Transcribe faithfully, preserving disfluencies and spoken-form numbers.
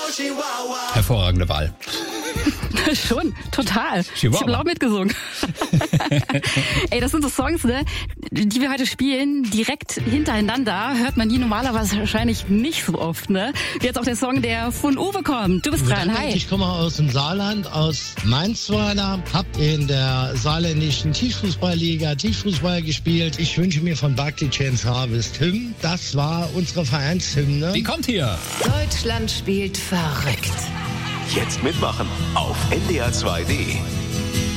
Hervorragende Wahl. Schon, total. Chihuahua. Ich habe laut mitgesungen. Ey, das sind so Songs, ne, die wir heute spielen, direkt hintereinander. Hört man die normalerweise wahrscheinlich nicht so oft, ne? Wie jetzt auch der Song, der von Uwe kommt. Du bist dran, hi. Ich komme aus dem Saarland, aus Mainzweiler, hab in der saarländischen Tischfußballliga Tischfußball gespielt. Ich wünsche mir von Buckley Chance Harvest Hymn. Das war unsere Vereinshymne. Die kommt hier. Deutschland spielt verrückt. Jetzt mitmachen auf N D R zwei punkt de.